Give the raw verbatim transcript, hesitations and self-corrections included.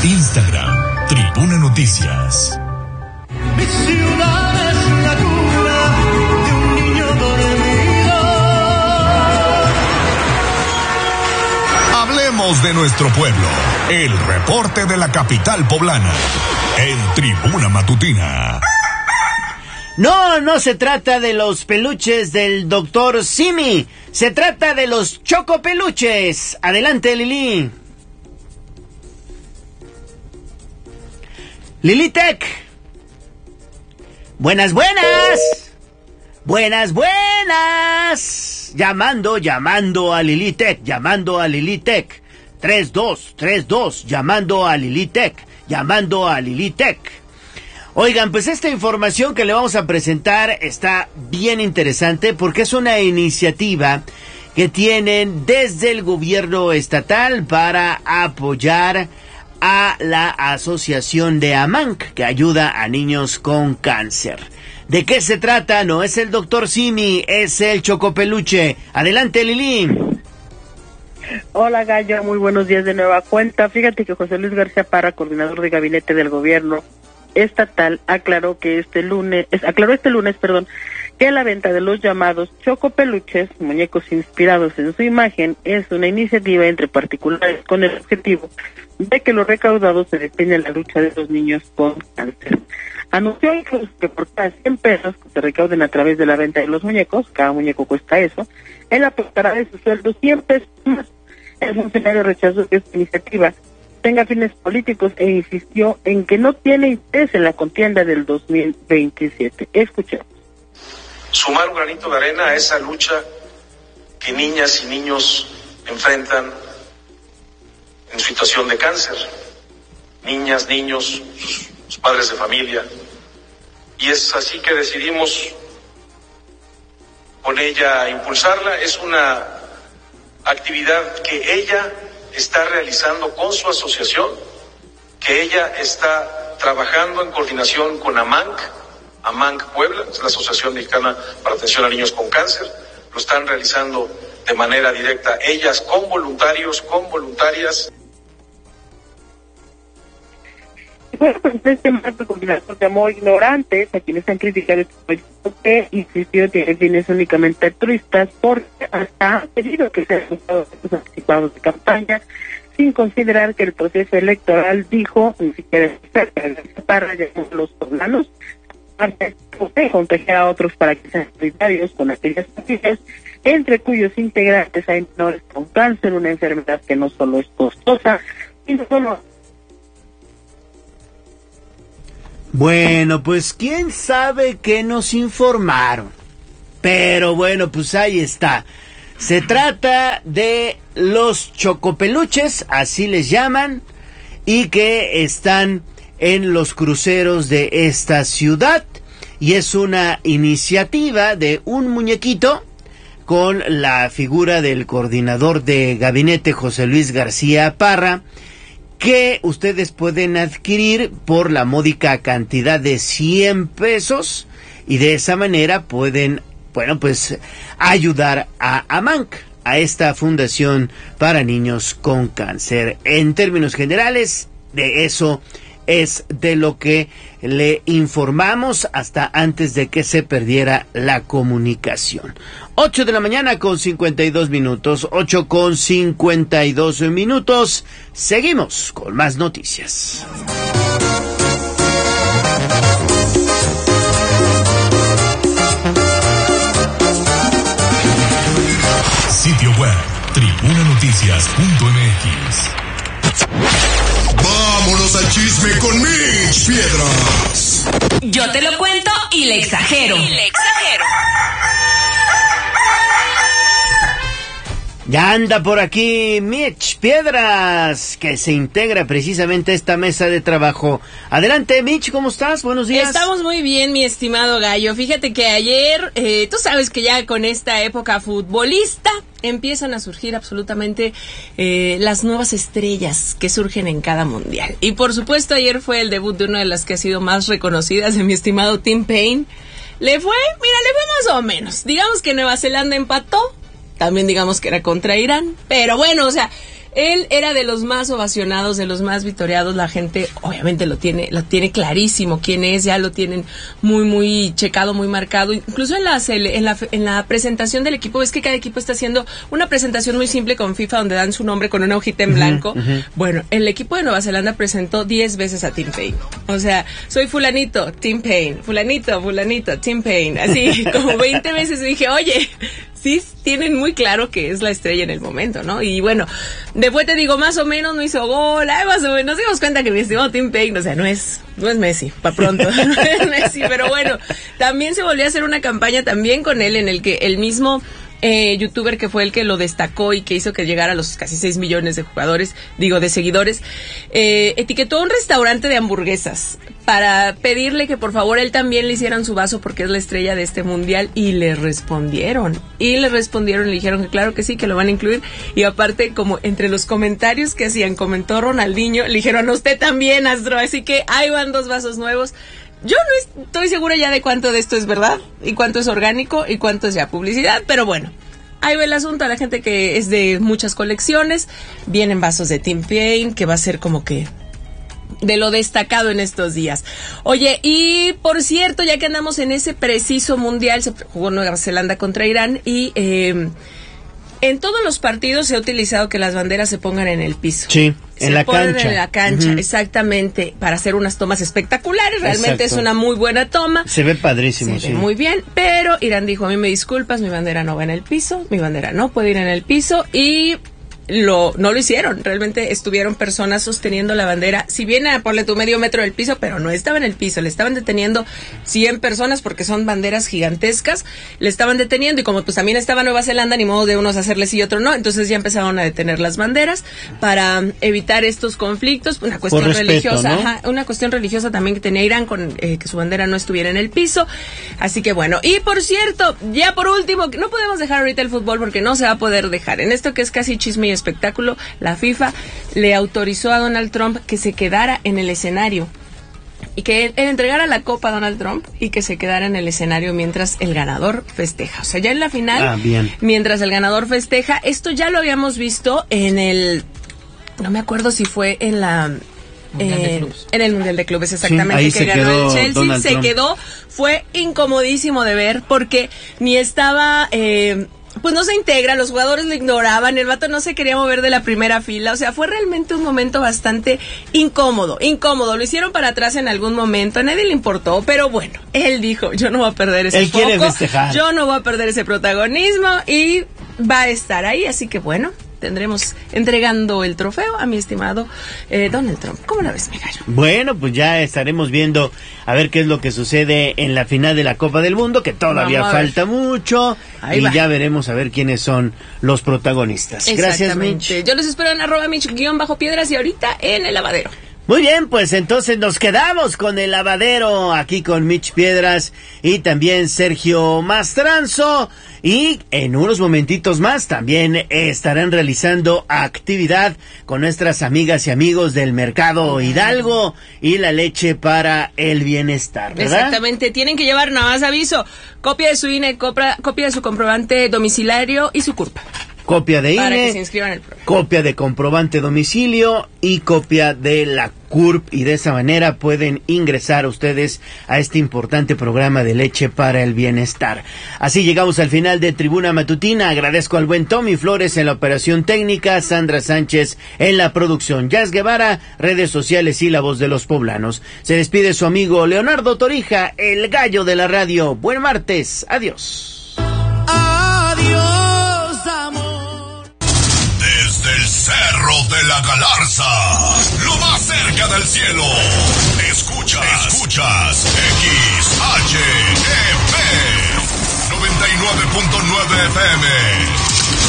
Instagram, Tribuna Noticias. Mi ciudad es la cuna de un niño dormido. Hablemos de nuestro pueblo. El reporte de la capital poblana. En Tribuna Matutina. No, no se trata de los peluches del doctor Simi. Se trata de los chocopeluches. Adelante, Lili. Lili Tech. Buenas, buenas. Buenas, buenas. Llamando, llamando a Lili Tech. Llamando a Lili Tech. tres dos tres dos. Llamando a Lili Tech. Llamando a Lili Tech. Oigan, pues esta información que le vamos a presentar está bien interesante porque es una iniciativa que tienen desde el gobierno estatal para apoyar a la asociación de AMANC, que ayuda a niños con cáncer. ¿De qué se trata? No es el doctor Simi, es el chocopeluche. Adelante, Lili. Hola, Gallo, muy buenos días de nueva cuenta. Fíjate que José Luis García Parra, coordinador de gabinete del gobierno estatal, aclaró que este lunes, aclaró este lunes, perdón, que la venta de los llamados chocopeluches, muñecos inspirados en su imagen, es una iniciativa entre particulares con el objetivo de que los recaudados se destinen a la lucha de los niños con cáncer. Anunció incluso que por cada cien pesos que se recauden a través de la venta de los muñecos, cada muñeco cuesta eso, él aportará de su sueldo cien pesos más. El funcionario rechazó que esta iniciativa tenga fines políticos e insistió en que no tiene interés en la contienda del dos mil veintisiete. Escuchemos. Sumar un granito de arena a esa lucha que niñas y niños enfrentan en situación de cáncer. Niñas, niños, sus, sus padres de familia. Y es así que decidimos con ella impulsarla. Es una actividad que ella está realizando con su asociación, que ella está trabajando en coordinación con AMANC, AMANC Puebla, es la Asociación Mexicana para Atención a Niños con Cáncer. Lo están realizando de manera directa ellas con voluntarios, con voluntarias. Bueno, pues este marco combinador llamó ignorantes a quienes han criticado este proyecto, que insistió que tiene fines únicamente altruistas, porque hasta ha pedido que sean usados estos anticipados de campaña, sin considerar que el proceso electoral, dijo, ni siquiera es para llamar a los poblanos, para contagiar a otros para que sean prioritarios con aquellas familias, entre cuyos integrantes hay menores con cáncer, una enfermedad que no solo es costosa, sino solo... Bueno, pues quién sabe qué nos informaron. Pero bueno, pues ahí está. Se trata de los chocopeluches, así les llaman, y que están en los cruceros de esta ciudad. Y es una iniciativa de un muñequito con la figura del coordinador de gabinete José Luis García Parra, que ustedes pueden adquirir por la módica cantidad de cien pesos y de esa manera pueden, bueno, pues ayudar a AMANC, a esta fundación para niños con cáncer. En términos generales, de eso es de lo que le informamos hasta antes de que se perdiera la comunicación. ocho de la mañana con cincuenta y dos minutos, ocho con cincuenta y dos minutos. Seguimos con más noticias. Sitio web, tribuna noticias punto m x. ¡Vámonos al chisme con Mitch Piedras! Yo te lo cuento y le exagero. Y le exagero. Ya anda por aquí Mitch Piedras, que se integra precisamente a esta mesa de trabajo. Adelante, Mitch, ¿cómo estás? Buenos días. Estamos muy bien, mi estimado Gallo. Fíjate que ayer, eh, tú sabes que ya con esta época futbolista empiezan a surgir absolutamente eh, las nuevas estrellas que surgen en cada mundial. Y por supuesto ayer fue el debut de una de las que ha sido más reconocidas, de mi estimado Tim Payne. Le fue, mira, le fue más o menos. Digamos que Nueva Zelanda empató. También digamos que era contra Irán, pero bueno, o sea, Él era de los más ovacionados, de los más vitoreados. La gente obviamente lo tiene, lo tiene clarísimo quién es, ya lo tienen muy, muy checado, muy marcado. Incluso en la, en la, en la presentación del equipo, ves que cada equipo está haciendo una presentación muy simple con FIFA donde dan su nombre con una hojita en blanco. Uh-huh, uh-huh. Bueno, el equipo de Nueva Zelanda presentó diez veces a Tim Payne. O sea, soy fulanito, Tim Payne, fulanito, fulanito, Tim Payne. Así como veinte veces dije, oye, sí tienen muy claro que es la estrella en el momento, ¿no? Y bueno, después te digo, más o menos no hizo gol, ay, más o menos, nos dimos cuenta que mi estimado Tim Payne, o sea, no es, no es Messi, para pronto, no es Messi, pero bueno, también se volvió a hacer una campaña también con él en el que el mismo Eh, youtuber que fue el que lo destacó y que hizo que llegara a los casi seis millones de jugadores, digo, de seguidores, eh, etiquetó a un restaurante de hamburguesas para pedirle que por favor él también le hicieran su vaso porque es la estrella de este mundial, y le respondieron, y le respondieron, le dijeron que claro que sí, que lo van a incluir, y aparte como entre los comentarios que hacían, comentó Ronaldinho, le dijeron a usted también, Astro, así que ahí van dos vasos nuevos. Yo no estoy segura ya de cuánto de esto es verdad y cuánto es orgánico y cuánto es ya publicidad, pero bueno, ahí va el asunto. A la gente que es de muchas colecciones, vienen vasos de Tim Payne, que va a ser como que de lo destacado en estos días. Oye, y por cierto, ya que andamos en ese preciso mundial, se jugó Nueva Zelanda contra Irán y eh, en todos los partidos se ha utilizado que las banderas se pongan en el piso. Sí, se en la ponen cancha. en la cancha, Uh-huh. exactamente, para hacer unas tomas espectaculares. Realmente Exacto. es una muy buena toma. Se ve padrísimo, Se sí. ve muy bien, pero Irán dijo, a mí me disculpas, mi bandera no va en el piso, mi bandera no puede ir en el piso, y lo no lo hicieron. Realmente estuvieron personas sosteniendo la bandera, si bien a ponle tu medio metro del piso, pero no estaba en el piso, le estaban deteniendo cien personas porque son banderas gigantescas, le estaban deteniendo, y como pues también estaba Nueva Zelanda, ni modo de unos hacerle sí y otro no, entonces ya empezaron a detener las banderas para evitar estos conflictos, una cuestión Por respeto, religiosa, ¿no? ajá, una cuestión religiosa también que tenía Irán con eh, que su bandera no estuviera en el piso. Así que bueno, y por cierto, ya por último, no podemos dejar ahorita el fútbol porque no se va a poder dejar. En esto que es casi chisme y espectáculo, la FIFA le autorizó a Donald Trump que se quedara en el escenario y que él, él entregara la copa a Donald Trump y que se quedara en el escenario mientras el ganador festeja. O sea, ya en la final, ah, bien. mientras el ganador festeja, esto ya lo habíamos visto en el, no me acuerdo si fue en la... Eh, en el Mundial de Clubes, exactamente, sí, que ganó el Chelsea, Donald se Trump. quedó, fue incomodísimo de ver porque ni estaba, eh, pues no se integra, los jugadores lo ignoraban, el vato no se quería mover de la primera fila, o sea, fue realmente un momento bastante incómodo, incómodo, lo hicieron para atrás en algún momento, a nadie le importó, pero bueno, él dijo, yo no voy a perder ese él foco, quiere festejar. yo no voy a perder ese protagonismo y va a estar ahí, así que bueno, tendremos entregando el trofeo a mi estimado eh, Donald Trump. ¿Cómo la ves, mi gallo? Bueno, pues ya estaremos viendo a ver qué es lo que sucede en la final de la Copa del Mundo, que todavía falta mucho. Ahí y va. ya veremos a ver quiénes son los protagonistas. Gracias, Mitch. Yo los espero en arroba Mitch guión bajo piedras y ahorita en el lavadero. Muy bien, pues entonces nos quedamos con el lavadero aquí con Mitch Piedras y también Sergio Mastranzo, y en unos momentitos más también estarán realizando actividad con nuestras amigas y amigos del Mercado Hidalgo y la leche para el bienestar, ¿verdad? Exactamente, tienen que llevar, nada más aviso, copia de su I N E, copia, copia de su comprobante domiciliario y su C U R P. Copia de Para I N E, que se inscriban en el programa. copia de comprobante domicilio y copia de la C U R P, y de esa manera pueden ingresar ustedes a este importante programa de leche para el bienestar. Así llegamos al final de Tribuna Matutina. Agradezco al buen Tommy Flores en la operación técnica, Sandra Sánchez en la producción, Jazz Guevara, redes sociales y la voz de los poblanos. Se despide su amigo Leonardo Torija, el gallo de la radio. Buen martes, adiós. Adiós, amor. Desde el Cerro de la Galarza, lo más cerca del cielo, escuchas, escuchas, X H E P noventa y nueve punto nueve F M.